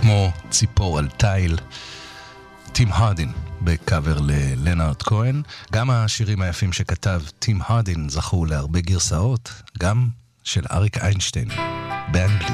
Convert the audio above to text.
כמו ציפור על תיל. טים הרדין בקאבר ללנארד כהן. גם השירים היפים שכתב טים הרדין זכו להרבה גרסאות, גם של אריק איינשטיין באנגלית.